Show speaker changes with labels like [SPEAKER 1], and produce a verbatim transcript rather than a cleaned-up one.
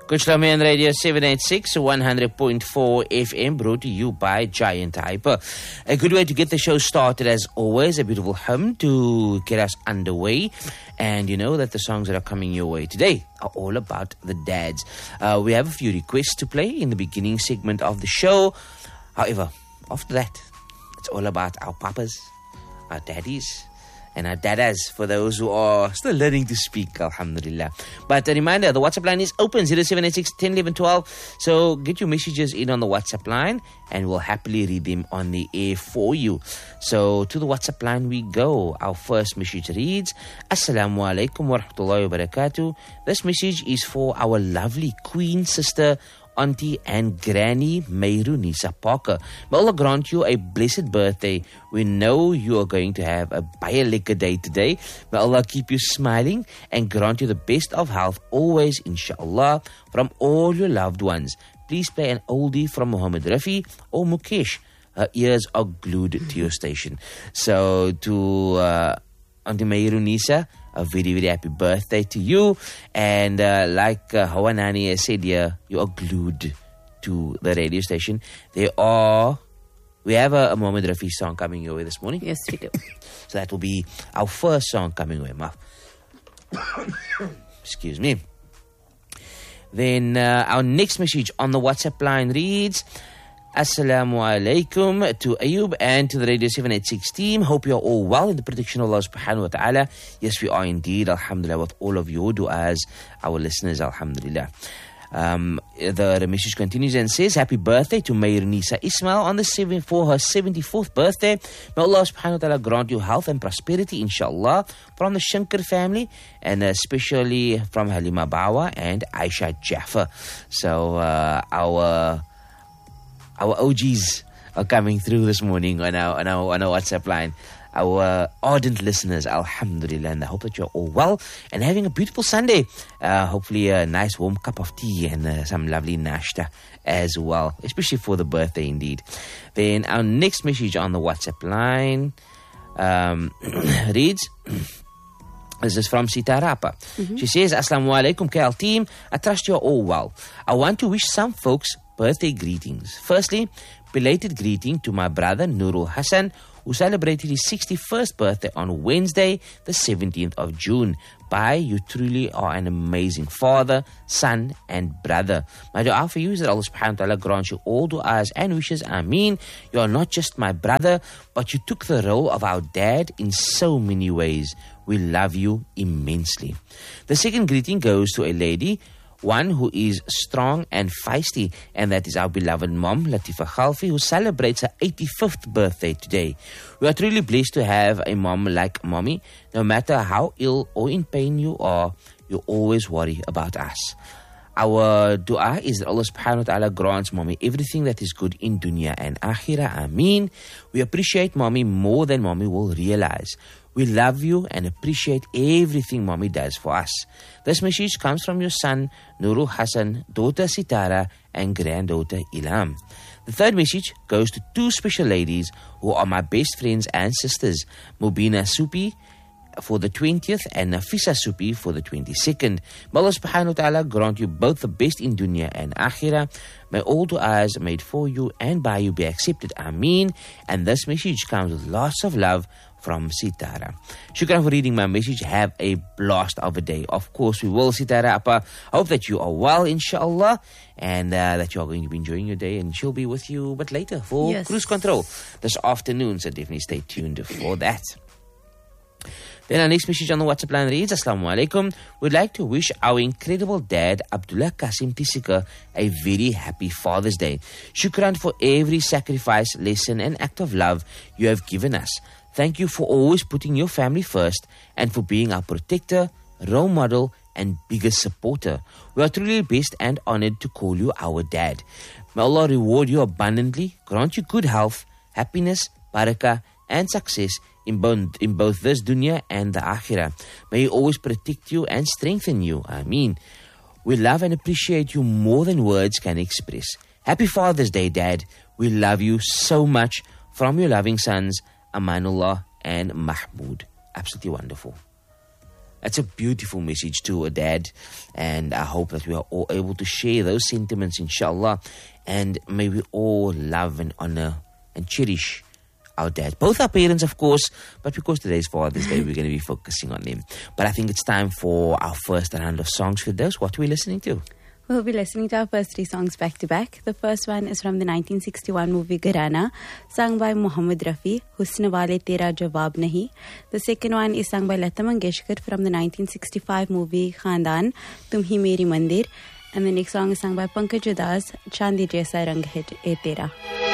[SPEAKER 1] Kuchlomen Radio seven eighty-six, one hundred point four F M, brought to you by Giant Hyper. A good way to get the show started, as always, a beautiful hymn to get us underway. And you know that the songs that are coming your way today are all about the dads. Uh, we have a few requests to play in the beginning segment of the show. However, after that, it's all about our papas, our daddies, and our dadas, for those who are still learning to speak, alhamdulillah. But a reminder, the WhatsApp line is open, zero seven eight six, one zero one one, one two. So get your messages in on the WhatsApp line, and we'll happily read them on the air for you. So to the WhatsApp line we go. Our first message reads, Assalamu alaikum wa rahmatullahi wa barakatuh. This message is for our lovely queen sister, Auntie and Granny Meirunisa Parker. May Allah grant you a blessed birthday. We know you are going to have a baie lekker day today. May Allah keep you smiling and grant you the best of health always, inshallah, from all your loved ones. Please play an oldie from Muhammad Rafi or Mukesh. Her ears are glued to your station. So to uh, Auntie Meirunisa, a very, very happy birthday to you. And uh, like uh, Hawanani has said here, you are glued to the radio station. There are, we have a, a Muhammad Rafi song coming your way this morning.
[SPEAKER 2] Yes, we do.
[SPEAKER 1] So that will be our first song coming your way, Ma. Excuse me. Then uh, our next message on the WhatsApp line reads, Assalamu alaikum to Ayub and to the Radio seven eighty-six team. Hope you are all well in the protection of Allah subhanahu wa ta'ala. Yes, we are indeed, alhamdulillah, with all of your du'as, our listeners, alhamdulillah. Um, the, the message continues and says, happy birthday to Meirunisa Ismail on the seven, for her seventy-fourth birthday. May Allah subhanahu wa ta'ala grant you health and prosperity, inshallah, from the Shankar family, and especially from Halima Bawa and Aisha Jaffa. So uh, our... Our O Gs are coming through this morning on our, on our, on our WhatsApp line. Our ardent listeners, alhamdulillah, and I hope that you're all well and having a beautiful Sunday. Uh, hopefully a nice warm cup of tea and uh, some lovely nashta as well, especially for the birthday indeed. Then our next message on the WhatsApp line um, reads... This is from Sitarapa. Mm-hmm. She says, Assalamu alaikum, K L team. I trust you're all well. I want to wish some folks birthday greetings. Firstly, belated greeting to my brother Nurul Hassan, who celebrated his sixty-first birthday on Wednesday, the seventeenth of June. Bye, you truly are an amazing father, son, and brother. My dua for you is that Allah subhanahu wa ta'ala grants you all du'as and wishes. Ameen. You are not just my brother, but you took the role of our dad in so many ways. We love you immensely. The second greeting goes to a lady, one who is strong and feisty, and that is our beloved mom, Latifa Khalfi, who celebrates her eighty-fifth birthday today. We are truly blessed to have a mom like mommy. No matter how ill or in pain you are, you always worry about us. Our dua is that Allah subhanahu wa ta'ala grants mommy everything that is good in dunya and akhirah. Ameen. We appreciate mommy more than mommy will realize. We love you and appreciate everything mommy does for us. This message comes from your son, Nurul Hassan, daughter Sitara, and granddaughter Ilham. The third message goes to two special ladies who are my best friends and sisters, Mubina Supi for the twentieth and Nafisa Supi for the twenty-second. May Allah subhanahu wa ta'ala grant you both the best in dunya and akhirah. May all du'as made for you and by you be accepted. Ameen. And this message comes with lots of love from Sitara. Shukran for reading my message. Have a blast of a day. Of course we will, Sitara Appa. I hope that you are well, inshallah, and uh, that you are going to be enjoying your day, and she'll be with you but later for
[SPEAKER 2] yes. Cruise
[SPEAKER 1] Control this afternoon, so definitely stay tuned for that. Then our next message on the WhatsApp line reads, Assalamu alaikum. We'd like to wish our incredible dad, Abdullah Qasim Tisika, a very happy Father's Day. Shukran for every sacrifice, lesson, and act of love you have given us. Thank you for always putting your family first and for being our protector, role model, and biggest supporter. We are truly blessed and honored to call you our dad. May Allah reward you abundantly, grant you good health, happiness, barakah, and success in both, in both this dunya and the akhirah. May He always protect you and strengthen you. Ameen. We love and appreciate you more than words can express. Happy Father's Day, Dad. We love you so much. From your loving sons, Amanullah and Mahmoud. Absolutely wonderful. It's a beautiful message to a dad, and I hope that we are all able to share those sentiments, inshallah, and may we all love and honor and cherish our dad. Both our parents, of course, but because today's Father's Day, we're going to be focusing on them. But I think it's time for our first round of songs for those. What are we listening to?
[SPEAKER 2] We'll be listening to our first three songs back to back. The first one is from the nineteen sixty-one movie Gharana, sung by Mohammed Rafi, Husn Wale Tera Jawab Nahi. The second one is sung by Lata Mangeshkar from the nineteen sixty-five movie Khandan, Tum Hi Meri Mandir. And the next song is sung by Pankaj Udas, Chandi Jaisa Rang Hai Ye Tera.